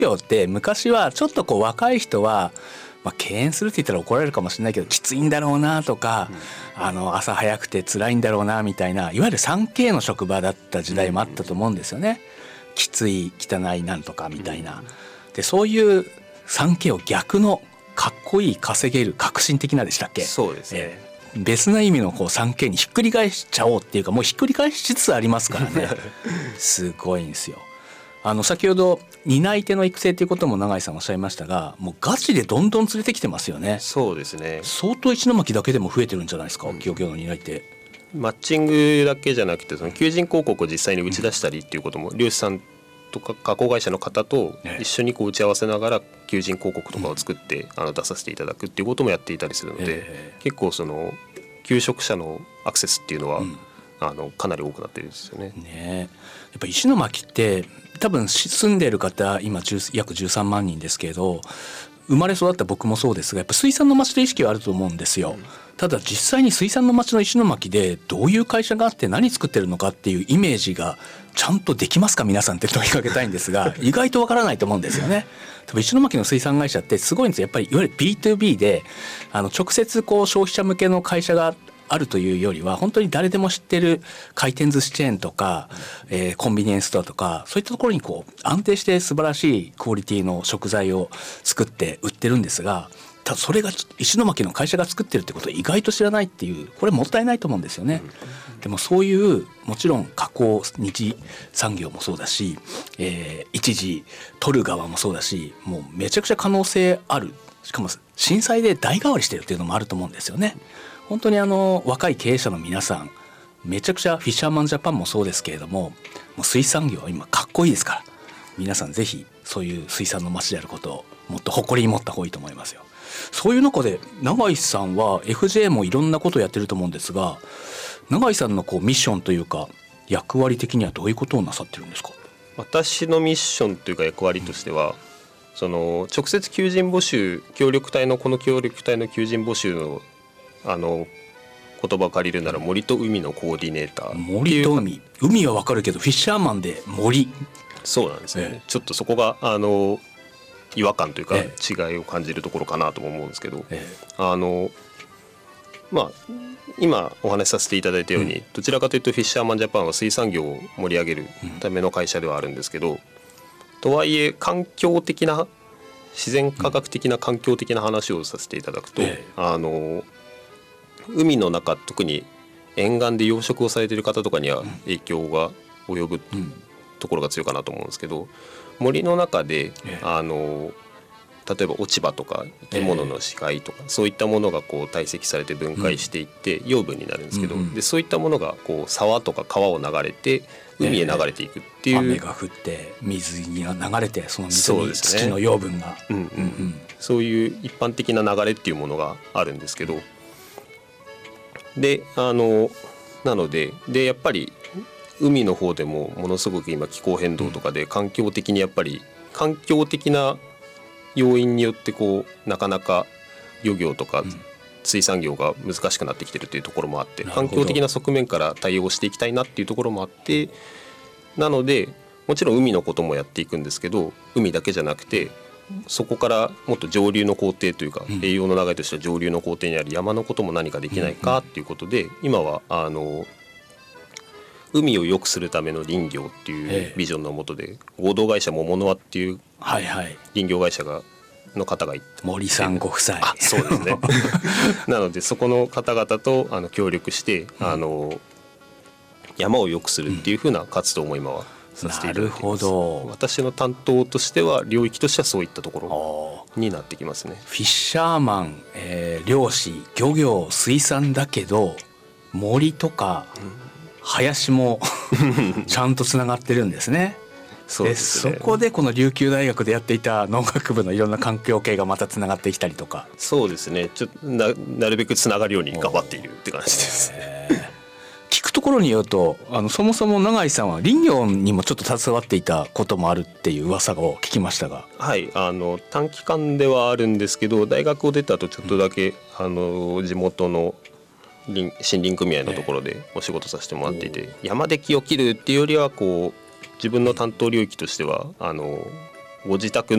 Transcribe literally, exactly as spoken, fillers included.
業って昔はちょっとこう若い人はまあ、敬遠するって言ったら怒られるかもしれないけどきついんだろうなとか、うん、あの朝早くて辛いんだろうなみたいないわゆる スリーケー の職場だった時代もあったと思うんですよね、うん、きつい汚いなんとかみたいな、うん、でそういう スリーケー を逆のかっこいい稼げる革新的なでしたっけ。 そうですね、 えー、別な意味のこう スリーケー にひっくり返しちゃおうっていうかもうひっくり返しつつありますからねすごいんですよ。あの先ほど担い手の育成ということも永井さんおっしゃいましたがもうガチでどんどん連れてきてますよね。 そうですね、 相当石巻だけでも増えてるんじゃないですか、うん、漁業の担い手。 マッチングだけじゃなくてその求人広告を実際に打ち出したりっていうことも、うん、漁師さんとか加工会社の方と一緒にこう打ち合わせながら求人広告とかを作って、うん、あの出させていただくっていうこともやっていたりするので、えー、結構その求職者のアクセスっていうのは、うん、あのかなり多くなってるんですよね。 ねやっぱ石巻って多分住んでいる方今約じゅうさんまんにんですけど生まれ育った僕もそうですがやっぱ水産の町という意識はあると思うんですよ、うん、ただ実際に水産の町の石巻でどういう会社があって何作ってるのかっていうイメージがちゃんとできますか皆さんって問いかけたいんですが意外とわからないと思うんですよね。多分石巻の水産会社ってすごいんですよ。やっぱりいわゆる ビーツービー であの直接こう消費者向けの会社があるというよりは本当に誰でも知ってる回転寿司チェーンとか、えー、コンビニエンスストアとかそういったところにこう安定して素晴らしいクオリティの食材を作って売ってるんですがただそれが石巻の会社が作ってるってことを意外と知らないっていうこれもったいないと思うんですよね。でもそういうもちろん加工二次産業もそうだし、えー、一次取る側もそうだしもうめちゃくちゃ可能性ある。しかも震災で代替わりしてるっていうのもあると思うんですよね。本当にあの若い経営者の皆さんめちゃくちゃフィッシャーマンジャパンもそうですけれどももう水産業は今かっこいいですから皆さんぜひそういう水産の町であることをもっと誇りに持った方がいいと思いますよ。そういう中で永井さんは エフジェー もいろんなことをやってると思うんですが永井さんのこうミッションというか役割的にはどういうことをなさってるんですか。 私のミッションというか役割としては、うん、その直接求人募集協力隊のこの協力隊の求人募集のあの言葉を借りるなら森と海のコーディネーター。 森と海海は分かるけどフィッシャーマンで森。 そうなんですね、ええ、ちょっとそこがあの違和感というか違いを感じるところかなとも思うんですけど、ええ、あのまあ今お話しさせていただいたように、うん、どちらかというとフィッシャーマンジャパンは水産業を盛り上げるための会社ではあるんですけど、うん、とはいえ環境的な自然科学的な環境的な話をさせていただくと、ええ、あの海の中特に沿岸で養殖をされている方とかには影響が及ぶところが強いかなと思うんですけど、森の中で、ええ、あの例えば落ち葉とか生き物の死骸とか、ええ、そういったものがこう堆積されて分解していって養分になるんですけど、うん、でそういったものがこう沢とか川を流れて海へ流れていくっていう、ええ、 雨が降って水が流れてその水に土の養分がそうですね、うんうんうん、 そういう一般的な流れっていうものがあるんですけど、であのなのででやっぱり海の方でもものすごく今気候変動とかで環境的にやっぱり環境的な要因によってこうなかなか漁業とか水産業が難しくなってきてるというところもあって、環境的な側面から対応していきたいなっていうところもあって、なのでもちろん海のこともやっていくんですけど海だけじゃなくてそこからもっと上流の工程というか、うん、栄養の流れとしては上流の工程にある山のことも何かできないかっていうことで、うんうん、今はあの海を良くするための林業っていうビジョンの下で、ええ、合同会社桃の輪っていう林業会社がの方がいて、 森さんご夫妻、 あ、そうですねなのでそこの方々とあの協力して、うん、あの山を良くするっていう風な活動も今はさせていただいています。なるほど。私の担当としては領域としてはそういったところになってきますね。 フィッシャーマン、えー、漁師漁業水産だけど森とか、うん林もちゃんとつながってるんですね。そうですね。そこでこの琉球大学でやっていた農学部のいろんな環境系がまたつながってきたりとか。 そうですね。ちょっと な, なるべくつながるように頑張っているって感じです。 聞くところによるとあのそもそも永井さんは林業にもちょっと携わっていたこともあるっていう噂を聞きましたが。 はい、あの短期間ではあるんですけど大学を出た後ちょっとだけ、うん、あの地元の森林組合のところでお仕事させてもらっていて、山で木を切るっていうよりはこう自分の担当領域としてはあのご自宅